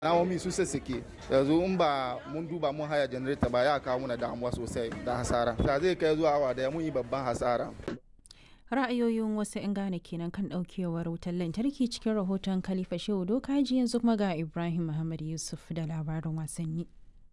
Namomi su sassake yanzu in ba mun duba mun haya janareta ba ya kawo muna damuwa sosai da hasara. Ta zai kai zuwa awa daya mun yi babban hasara. Ra'ayoyin wasu 'yan Ghana kenan kan ɗaukewar wutar lantarki cikin rahoton Khalifa Shehu Dokaji. Yanzu kuma ga Ibrahim Muhammad Yusuf da labarin wasanni.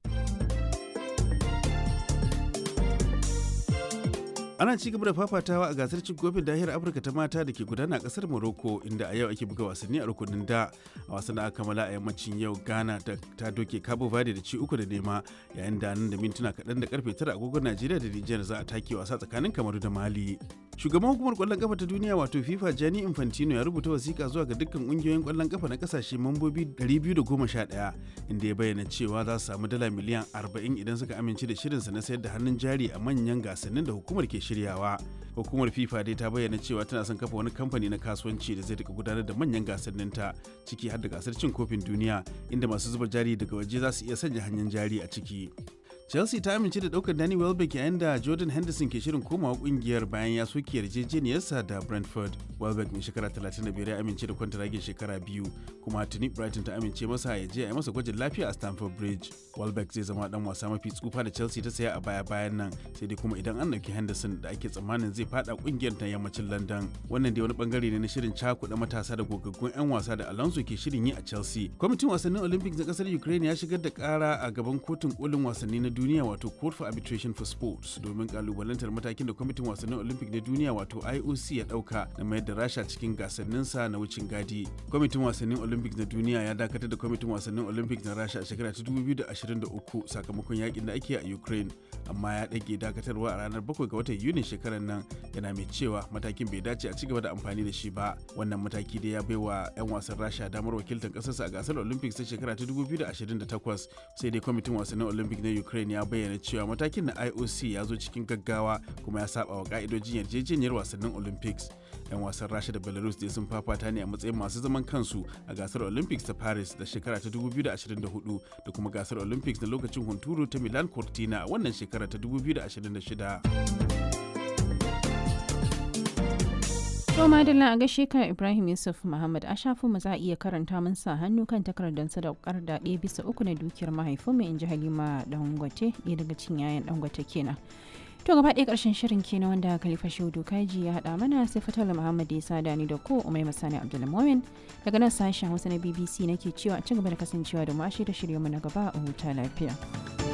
Ana ci gaba da fafatawa a gasar cin kofin nahiyar Afirka ta mata da ke gudana a kasar Morocco, inda a yau ake buga wasanni a rukunin da. A wasan da aka kammala a yammacin yau, Ghana ta doke Cabo Verde da ci 3-0, yayin da nan da mintuna kaɗan da karfe 9 agogon Najeriya da Nijar za a take wasa tsakanin Kamaru da Mali. Shugaban hukumar kwallon kafa ta duniya wato FIFA Gianni Infantino ya rubuta wasiƙa zuwa ga dukkan ƙungiyoyin kwallon kafa na kasashe mambobi 211, inda ya bayyana cewa za su samu dala miliyan 40 idan suka amince da shirinsa na sayar da hannun jari a manyan gasannin da hukumar ke shiryawa. Hukumar FIFA dai ta bayyana cewa tana son kafa wani kamfani na kasuwanci da zai rika gudanar da manyan gasannin ta, ciki har da gasar cin kofin duniya, inda masu zuba jari daga waje za su iya sanya hannun jari a ciki. Chelsea ta amince da daukar Danny Welbeck yayin da Jordan Henderson ke shirin komawa kungiyar bayan ya soke yarjejeniyarsa da Brentford. Welbeck mai shekara 35 ya amince da kwantaragin shekara 2, kuma tuni Brighton ta amince masa ya je a yi masa gwajin lafiya a Stamford Bridge. Welbeck zai zama dan wasa mafi tsufa da Chelsea ta saya a baya-bayan nan, sai dai kuma idan an dauki Henderson da ake tsammanin zai fada kungiyar ta yammacin London. Wannan dai wani bangare ne na shirin cakuɗa matasa da gogaggun 'yan wasa da Alonso ke shirin yi a Chelsea. Kwamitin wasannin Olympics na kasar Ukraine ya shigar da kara a gaban kotun kolin wasanni na duniya wato Court for Arbitration for Sports domin kalubalantar matakin da kwamitin wasannin Olympic na duniya wato IOC ya dauka na mayar da Rasha cikin gasanninsa na wucin gadi. Kwamitin wasannin Olympic na duniya ya dakatar da kwamitin wasannin Olympic na Rasha a shekara ta 2023 sakamakon yakin da ake a Ukraine, amma ya dage dakatarwa a ranar 7 ga watan Yunin shekarar nan, yana mai cewa matakin bai dace a cigaba da amfani da shi ba. Wannan mataki da ya baiwa 'yan wasan Rasha damar wakiltar kasarsa a gasar Olympics ta shekara ta 2028, sai dai kwamitin wasannin Olympic na Ukraine ya bayyana cewa matakin na IOC ya zo cikin gaggawa kuma ya saba wa ka'idojin yarjejeniyar wasannin Olympics. 'Yan wasan Rasha da Belarus dai sun fafata ne a matsayin masu zaman kansu a gasar Olympics ta Paris da shekara ta 2024 da kuma gasar Olympics na lokacin hunturu ta Milan Cortina a wannan shekara ta 2026. To madalla a gaishe ka Ibrahim Yusuf Muhammad, a shafin mu za a iya karanta mun sa hannu kan takardar sadaukar da 1/3 na dukiyar mahaifinmu, in ji Halima Dangote, ɗaya daga cikin yayan Dangote kenan. To gaba ɗaya ƙarshen shirin kenan wanda Khalifa Shehu Dokaji ya haɗa mana, sai Fatala Muhammad ya sada ni da ko Umai Masani Abdulmumin daga nan sashen Hausa na BBC nake cewa a ci gaba da kasancewa da mu a shirye-shiryenmu na gaba a huta lafiya.